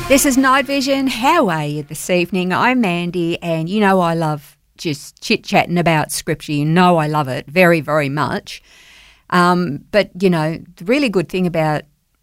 This is Night Vision. How are you this evening? I'm Mandy, and you know I love just chit-chatting about Scripture. You know I love it very, very much. But, you know, the really good thing about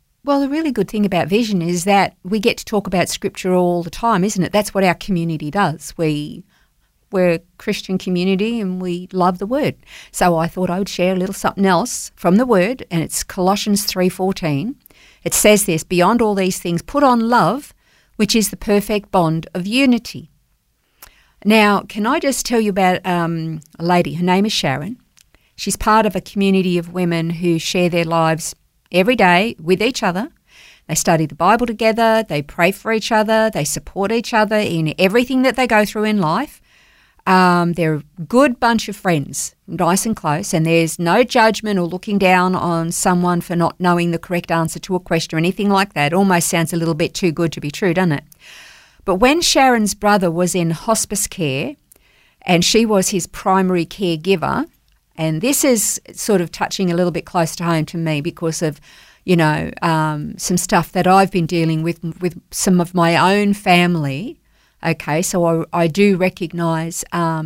Vision is that we get to talk about Scripture all the time, isn't it? That's what our community does. We're a Christian community and we love the Word. So I thought I would share a little something else from the Word, and it's Colossians 3:14. It says this: beyond all these things, put on love, which is the perfect bond of unity. Now, can I just tell you about a lady? Her name is Sharon. She's part of a community of women who share their lives every day with each other. They study the Bible together, they pray for each other, they support each other in everything that they go through in life. They're a good bunch of friends, nice and close, and there's no judgment or looking down on someone for not knowing the correct answer to a question or anything like that. It almost sounds a little bit too good to be true, doesn't it? But when Sharon's brother was in hospice care and she was his primary caregiver, and this is sort of touching a little bit close to home to me because of, you know, some stuff that I've been dealing with some of my own family. Okay, so I do recognise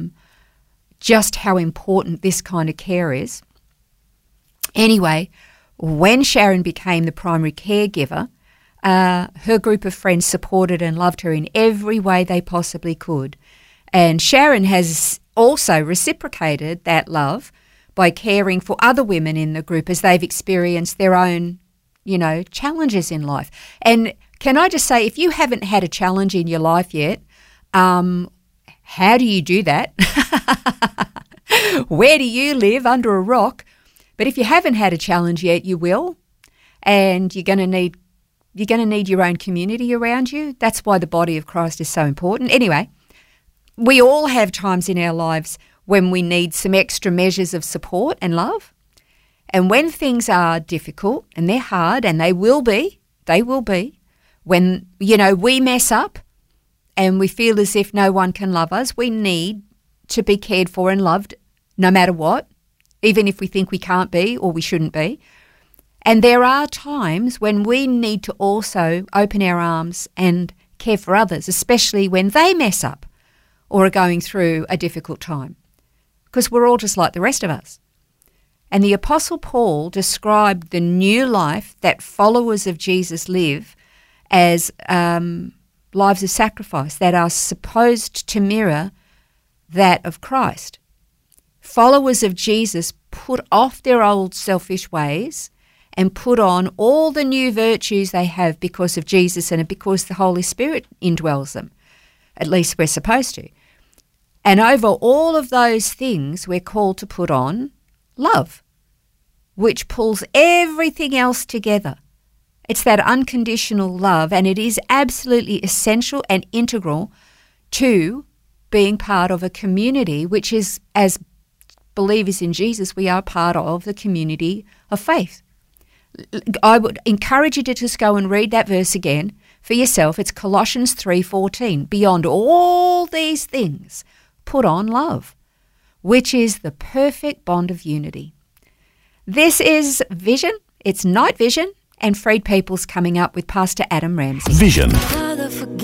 just how important this kind of care is. Anyway, when Sharon became the primary caregiver, her group of friends supported and loved her in every way they possibly could. And Sharon has also reciprocated that love by caring for other women in the group as they've experienced their own, you know, challenges in life. And can I just say, if you haven't had a challenge in your life yet, how do you do that? Where do you live? Under a rock? But if you haven't had a challenge yet, you will, and you're going to need your own community around you. That's why the body of Christ is so important. Anyway, we all have times in our lives when we need some extra measures of support and love. And when things are difficult and they're hard, and they will be, when, you know, we mess up and we feel as if no one can love us, we need to be cared for and loved no matter what, even if we think we can't be or we shouldn't be. And there are times when we need to also open our arms and care for others, especially when they mess up or are going through a difficult time, because we're all just like the rest of us. And the Apostle Paul described the new life that followers of Jesus live as lives of sacrifice that are supposed to mirror that of Christ. Followers of Jesus put off their old selfish ways and put on all the new virtues they have because of Jesus and because the Holy Spirit indwells them. At least we're supposed to. And over all of those things, we're called to put on love, which pulls everything else together. It's that unconditional love, and it is absolutely essential and integral to being part of a community, which is, as believers in Jesus, we are part of the community of faith. I would encourage you to just go and read that verse again for yourself. It's Colossians 3:14. Beyond all these things, put on love, which is the perfect bond of unity. This is Vision. It's Night Vision, and Freed People's coming up with Pastor Adam Ramsey. Vision.